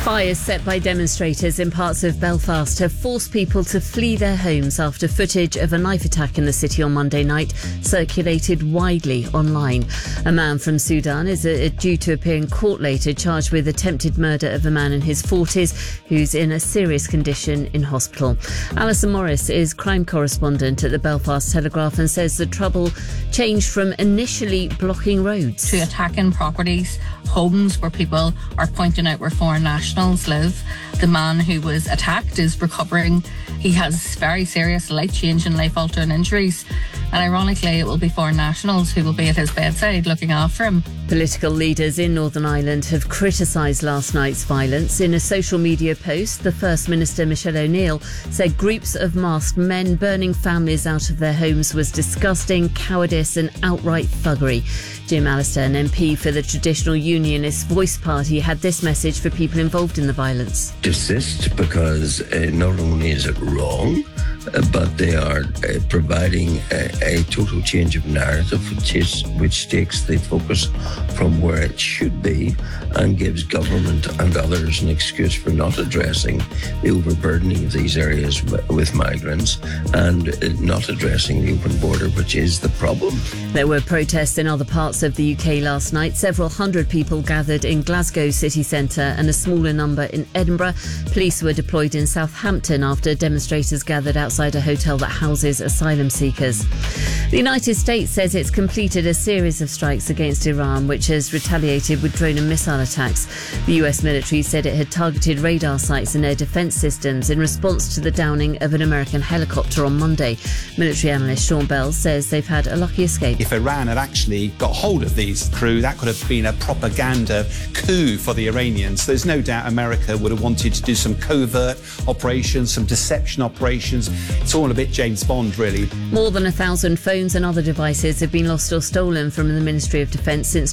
Fires set by demonstrators in parts of Belfast have forced people to flee their homes after footage of a knife attack in the city on Monday night circulated widely online. A man from Sudan is due to appear in court later, charged with attempted murder of a man in his 40s who's in a serious condition in hospital. Alison Morris is crime correspondent at the Belfast Telegraph and says the trouble changed from initially blocking roads to attacking properties, homes where people are pointing out where foreign nationals live. The man who was attacked is recovering. He has very serious life-changing, life-altering injuries. And ironically, it will be foreign nationals who will be at his bedside looking after him. Political leaders in Northern Ireland have criticised last night's violence. In a social media post, the First Minister, Michelle O'Neill, said groups of masked men burning families out of their homes was disgusting, cowardice and outright thuggery. Jim Allister, an MP for the traditional Unionist Voice Party, had this message for people involved in the violence. Desist because not only is it wrong, but they are providing a total change of narrative which takes the focus from where it should be and gives government and others an excuse for not addressing the overburdening of these areas with migrants and not addressing the open border, which is the problem. There were protests in other parts of the UK last night. Several hundred people gathered in Glasgow city centre and a smaller number in Edinburgh. Police were deployed in Southampton after demonstrators gathered outside a hotel that houses asylum seekers. The United States says it's completed a series of strikes against Iran, which has retaliated with drone and missile attacks. The US military said it had targeted radar sites and air defence systems in response to the downing of an American helicopter on Monday. Military analyst Sean Bell says they've had a lucky escape. If Iran had actually got hold of these crew, that could have been a propaganda coup for the Iranians. There's no doubt America would have wanted to do some covert operations, some deception operations. It's all a bit James Bond, really. More than 1,000 phones and other devices have been lost or stolen from the Ministry of Defence since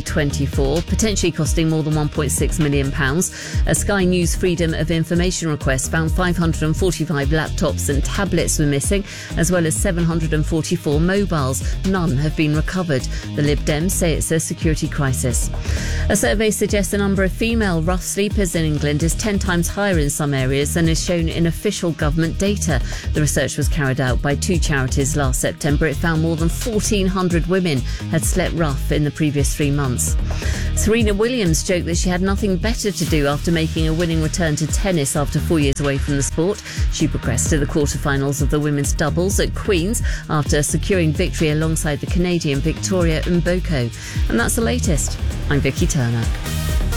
2024, potentially costing more than £1.6 million. A Sky News Freedom of Information request found 545 laptops and tablets were missing, as well as 744 mobiles. None have been recovered. The Lib Dems say it's a security crisis. A survey suggests the number of female rough sleepers in England is 10 times higher in some areas than is shown in official government data. The research was carried out by two charities last September. It found more than 1,400 women had slept rough in the previous 3 months. Serena Williams joked that she had nothing better to do after making a winning return to tennis after 4 years away from the sport. She progressed to the quarterfinals of the women's doubles at Queen's after securing victory alongside the Canadian Victoria Mboko. And that's the latest. I'm Vicky Turner.